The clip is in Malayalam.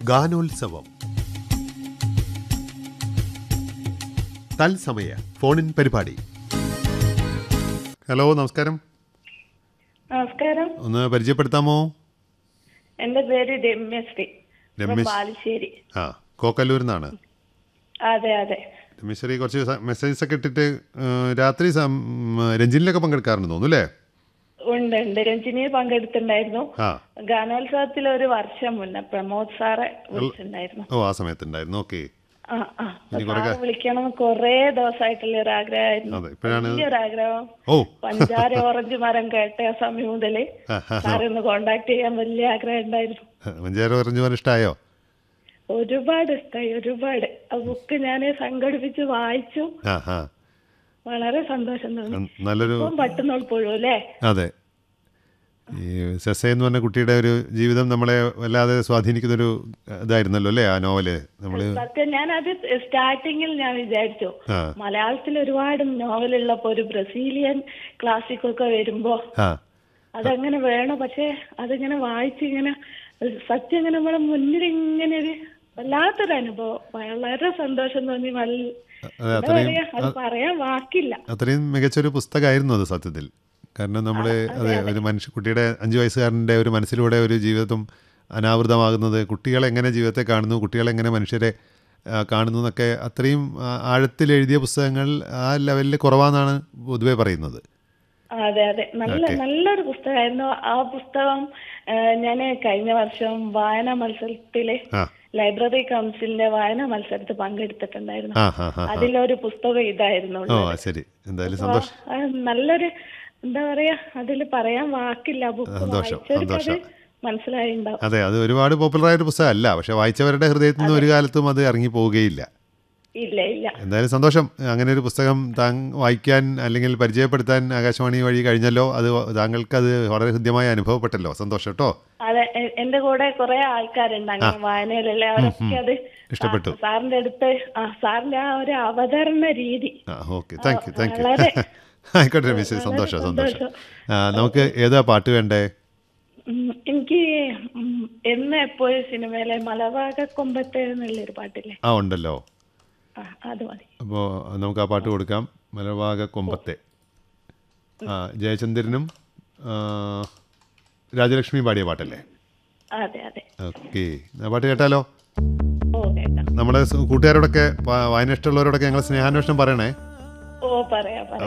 ഗാനോത്സവം തത്സമയ ഫോണിൻ പരിപാടി. ഹലോ, നമസ്കാരം. നമസ്കാരം. ഒന്ന് പരിചയപ്പെടുത്താമോ? എന്റെ പേര് രമ്യശ്രീ. ബാലുശ്ശേരി. കോക്കല്ലൂരിൽ നിന്നാണ്. അതെ അതെ. രമ്യശ്രീ കുറച്ച് മെസ്സേജസ് ഒക്കെ ഇട്ടിട്ട് രാത്രി രഞ്ജിനിലൊക്കെ പങ്കെടുക്കാറുണ്ട് തോന്നുന്നു അല്ലേ? ഉണ്ട്. രഞ്ജിനിയിൽ പങ്കെടുത്തിട്ടുണ്ടായിരുന്നു. ഗാനോത്സവത്തിൽ ഒരു വർഷം മുന്നേ പ്രമോദ് സാറെ വിളിച്ചിട്ടുണ്ടായിരുന്നു. ആ സമയത്തുണ്ടായിരുന്നു. ഓക്കെ. വിളിക്കണം കൊറേ ദിവസമായിട്ടുള്ള ഒരു ആഗ്രഹമായിരുന്നു. വലിയൊരാഗ്രഹം. പഞ്ചാര ഓറഞ്ച് മരം കേട്ട ആ സമയം മുതല് സാറെ ഒന്ന് കോണ്ടാക്ട് ചെയ്യാൻ വലിയ ആഗ്രഹം ഉണ്ടായിരുന്നു. പഞ്ചാര ഓറഞ്ച് മരം ഇഷ്ടായോ? ഒരുപാട് ഇഷ്ടമായി. ഒരുപാട്. ആ ബുക്ക് ഞാൻ സംഘടിപ്പിച്ച് വായിച്ചു. വളരെ സന്തോഷം തോന്നി. നല്ലൊരു പട്ടുന്നോൾ പുഴു അല്ലേ? അതെ. ഈ സെസ എന്ന് പറഞ്ഞ കുട്ടിയുടെ ഒരു ജീവിതം നമ്മളെ വല്ലാതെ സ്വാധീനിക്കുന്നൊരു ഇതായിരുന്നല്ലോ അല്ലേ ആ നോവല്? സത്യം, ഞാനത് സ്റ്റാർട്ടിങ്ങിൽ ഞാൻ വിചാരിച്ചു മലയാളത്തിൽ ഒരുപാട് നോവലുള്ളപ്പോ ഒരു ബ്രസീലിയൻ ക്ലാസിക്കൊക്കെ വരുമ്പോ അതങ്ങനെ വേണം. പക്ഷെ അതിങ്ങനെ വായിച്ചിങ്ങനെ സത്യം ഇങ്ങനെ നമ്മുടെ മുന്നിൽ ഇങ്ങനെ ഒരു വല്ലാത്തൊരു അനുഭവം. വളരെ സന്തോഷം തോന്നി. അത് പറയാൻ വാക്കില്ല. അത്രയും മികച്ചൊരു പുസ്തകമായിരുന്നു അത് സത്യത്തിൽ. കാരണം നമ്മൾ ഒരു കുട്ടിയുടെ 5 വയസ്സുകാരൻ്റെ ഒരു മനസ്സിലൂടെ ഒരു ജീവിതം അനാവൃതമാകുന്നത്, കുട്ടികളെങ്ങനെ ജീവിതത്തെ കാണുന്നു, കുട്ടികളെങ്ങനെ മനുഷ്യരെ കാണുന്നു എന്നൊക്കെ അത്രയും ആഴത്തിൽ എഴുതിയ പുസ്തകങ്ങൾ ആ ലെവലിൽ കുറവാണെന്നാണ് പൊതുവെ പറയുന്നത്. അതെ. നല്ലൊരു പുസ്തകമായിരുന്നു ആ പുസ്തകം. ഞാൻ കഴിഞ്ഞ വർഷം വായനാ മത്സരത്തില് ലൈബ്രറി കൗൺസിലിന്റെ വായനാ മത്സരത്തിൽ പങ്കെടുത്തിട്ടുണ്ടായിരുന്നു. അതിലൊരു പുസ്തകം ഇതായിരുന്നു. നല്ലൊരു എന്താ പറയാ, അതിൽ പറയാൻ വാക്കില്ല. ബുക്ക് മനസ്സിലായിണ്ടാവും. അതെ, അത് ഒരുപാട് പോപ്പുലർ ആയ ഒരു പുസ്തകമല്ല, പക്ഷെ വായിച്ചവരുടെ ഹൃദയത്തിൽ നിന്ന് ഒരു കാലത്തും അത് ഇറങ്ങി പോവുകയില്ല. ഇല്ല. എന്തായാലും സന്തോഷം. അങ്ങനെ ഒരു പുസ്തകം വായിക്കാൻ അല്ലെങ്കിൽ പരിചയപ്പെടുത്താൻ ആകാശവാണി വഴി കഴിഞ്ഞല്ലോ. അത് താങ്കൾക്ക് അത് വളരെ ഹൃദ്യമായി അനുഭവപ്പെട്ടല്ലോ. സന്തോഷം കേട്ടോ. അതെ, എന്റെ കൂടെ കുറെ ആൾക്കാരുണ്ട് അങ്ങനെ വായനയിലല്ലേ, അവരൊക്കെ അത് ഇഷ്ടപ്പെട്ടു. സാറിന്റെ അടുത്ത് സാറിന്റെ ആ ഒരു അവതരണ രീതി. Thank you. ആയിക്കോട്ടെ രമേശ്, സന്തോഷം. നമുക്ക് ഏതാ പാട്ട് വേണ്ടേ? എനിക്ക് എന്ന് എപ്പോഴും സിനിമയിലെ മലവാകക്കൊമ്പത്തെ എന്നുള്ളൊരു പാട്ടില്ലേ? ഉണ്ടല്ലോ. അത് മതി. അപ്പോൾ നമുക്ക് ആ പാട്ട് കൊടുക്കാം. മലവാകക്കൊമ്പത്തെ. ജയചന്ദ്രനും രാജലക്ഷ്മി പാടിയ പാട്ടല്ലേ? അതെ. ഓക്കെ, ആ പാട്ട് കേട്ടാലോ? നമ്മുടെ കൂട്ടുകാരോടൊക്കെ വായന ഇഷ്ടമുള്ളവരോടൊക്കെ ഞങ്ങൾ സ്നേഹാന്വേഷണം പറയണേ. പറയാം.